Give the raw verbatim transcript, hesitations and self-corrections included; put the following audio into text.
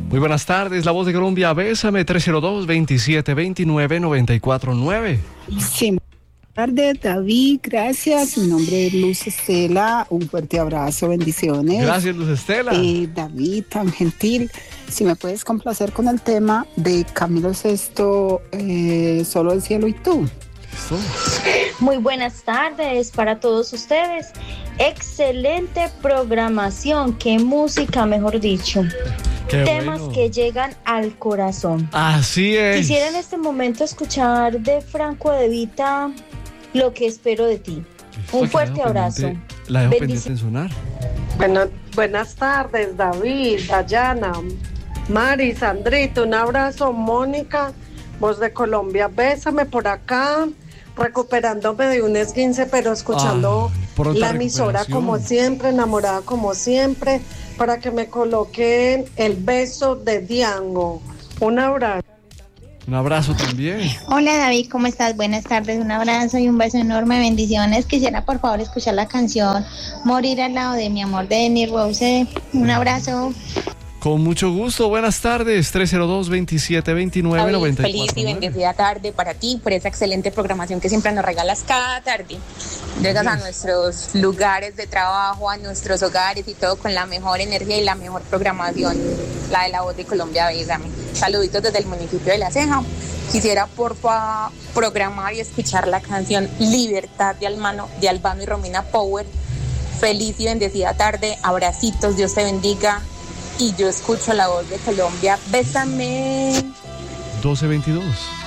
Muy buenas tardes, La Voz de Colombia, Bésame, tres cero dos, veintisiete veintinueve, noventa y cuatro nueve. Sí, buenas tardes, David, gracias. Mi nombre es Luz Estela, un fuerte abrazo, bendiciones. Gracias, Luz Estela. Eh, David, tan gentil, si me puedes complacer con el tema de Camilo Sesto, eh, Solo el cielo y tú. ¿Listo? Muy buenas tardes para todos ustedes. Excelente programación, qué música, mejor dicho. Qué Temas bueno. que llegan al corazón. Así es. Quisiera en este momento escuchar de Franco De Vita Lo que espero de ti. Listo, Un que fuerte la dejo abrazo. pendiente- La dejo pendiente Bendiciones. en sonar. Bueno, buenas tardes, David, Dayana, Mari, Sandrito, un abrazo, Mónica, Voz de Colombia, bésame por acá, recuperándome de un esguince, pero escuchando Ah, pronta la emisora recuperación. como siempre, enamorada como siempre, para que me coloquen el beso de Diango. Un abrazo. Un abrazo también. Hola David, ¿cómo estás? Buenas tardes, un abrazo y un beso enorme, bendiciones. Quisiera por favor escuchar la canción Morir al lado de mi amor de Denny Rose. Un abrazo. Con mucho gusto, buenas tardes, tres cero dos, veintisiete veintinueve, David, noventa y feliz cuatro y nueve. bendecida tarde para ti, por esa excelente programación que siempre nos regalas cada tarde. Llegas a nuestros lugares de trabajo, a nuestros hogares y todo con la mejor energía y la mejor programación, la de La Voz de Colombia, Bésame. Saluditos desde el municipio de La Ceja. Quisiera porfa programar y escuchar la canción Libertad de Albano, de Albano y Romina Power. Feliz y bendecida tarde, abracitos, Dios te bendiga. Y yo escucho La Voz de Colombia, bésame. doce veintidós.